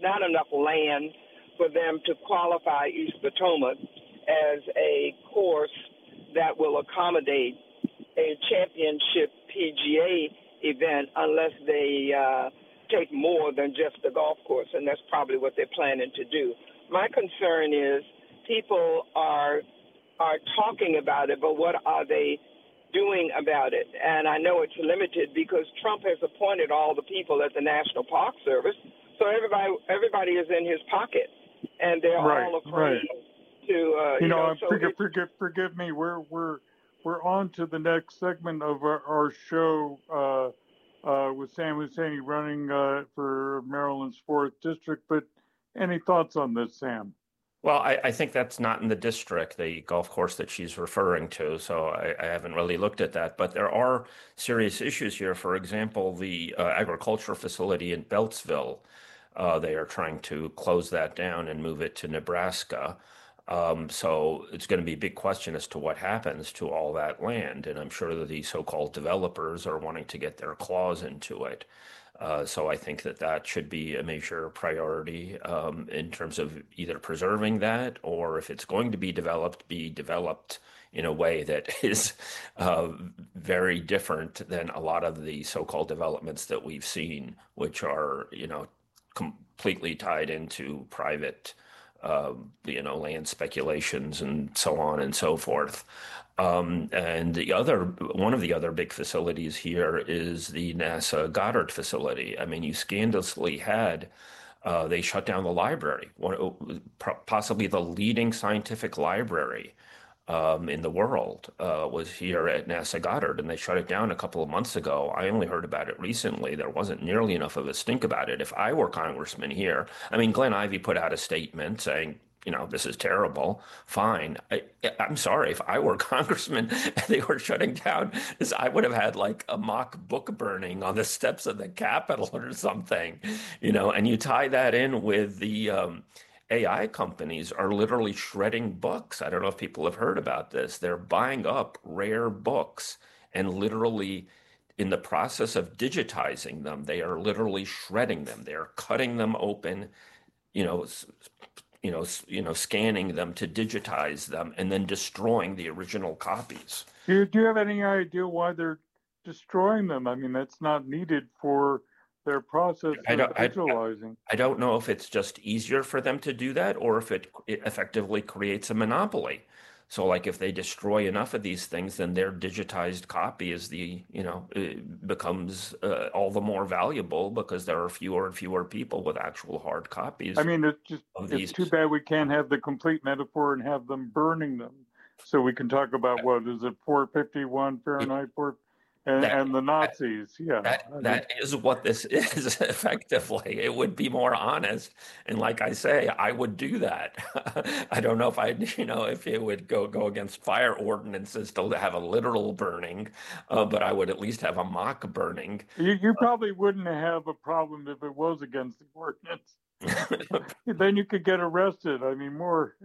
not enough land for them to qualify East Potomac as a course that will accommodate a championship PGA event unless they take more than just the golf course, and that's probably what they're planning to do. My concern is people are talking about it, but what are they doing about it? And I know it's limited because Trump has appointed all the people at the National Park Service, so everybody is in his pocket, and they're all afraid to. Forgive me. We're on to the next segment of our show with Sam Husseini running for Maryland's 4th District. But any thoughts on this, Sam? Well, I think that's not in the district, the golf course that she's referring to, so I haven't really looked at that. But there are serious issues here. For example, the agriculture facility in Beltsville, they are trying to close that down and move it to Nebraska. So it's going to be a big question as to what happens to all that land. And I'm sure that the so-called developers are wanting to get their claws into it. So I think that should be a major priority in terms of either preserving that, or if it's going to be developed in a way that is very different than a lot of the so-called developments that we've seen, which are, completely tied into private land speculations and so on and so forth. And one of the other big facilities here is the NASA Goddard facility. I mean, you scandalously had, they shut down the library, possibly the leading scientific library in the world was here at NASA Goddard, and they shut it down a couple of months ago. I only heard about it recently. There wasn't nearly enough of a stink about it. If I were congressman here, I mean, Glenn Ivey put out a statement saying, this is terrible. Fine. I'm sorry. If I were congressman and they were shutting down this, I would have had like a mock book burning on the steps of the Capitol or something, and you tie that in with the AI companies are literally shredding books. I don't know if people have heard about this. They're buying up rare books and literally in the process of digitizing them, they are literally shredding them. They're cutting them open, scanning them to digitize them and then destroying the original copies. Do you have any idea why they're destroying them? I mean, that's not needed for their process of digitalizing. I don't know if it's just easier for them to do that or if it effectively creates a monopoly. So like if they destroy enough of these things, then their digitized copy is it becomes all the more valuable because there are fewer and fewer people with actual hard copies. I mean, it's too bad we can't have the complete metaphor and have them burning them. So we can talk about, what is it, 451 Fahrenheit, and the Nazis, yeah. That is what this is, effectively. It would be more honest. And like I say, I would do that. I don't know if it would go against fire ordinances to have a literal burning, but I would at least have a mock burning. You probably wouldn't have a problem if it was against the ordinance. Then you could get arrested. I mean, more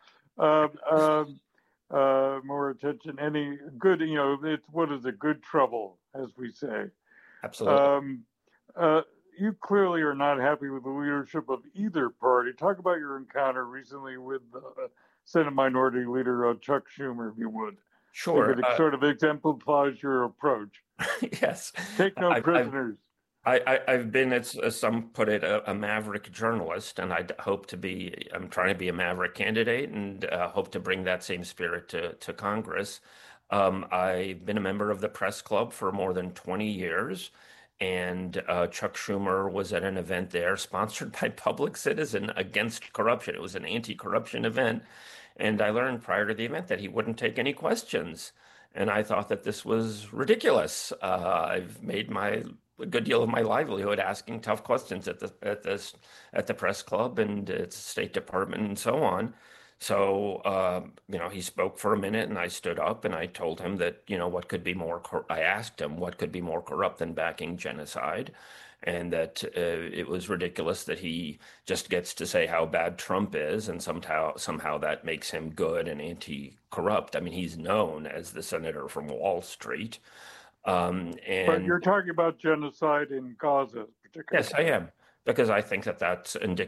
attention. Any good, it's what is it? Good trouble, as we say. Absolutely. You clearly are not happy with the leadership of either party. Talk about your encounter recently with Senate Minority Leader Chuck Schumer, if you would. Sure. It sort of exemplifies your approach. Yes. Take no prisoners. I've been, as some put it, a maverick journalist, and I'm trying to be a maverick candidate and hope to bring that same spirit to Congress. I've been a member of the press club for more than 20 years, and Chuck Schumer was at an event there sponsored by Public Citizen Against Corruption. It was an anti-corruption event, and I learned prior to the event that he wouldn't take any questions. And I thought that this was ridiculous. I've made a good deal of my livelihood asking tough questions at the press club and at the State Department and so on. So, he spoke for a minute and I stood up and I told him that, I asked him what could be more corrupt than backing genocide, and that it was ridiculous that he just gets to say how bad Trump is and somehow that makes him good and anti-corrupt. I mean, he's known as the senator from Wall Street. But you're talking about genocide in Gaza, particularly. Yes, I am, because I think that's indicative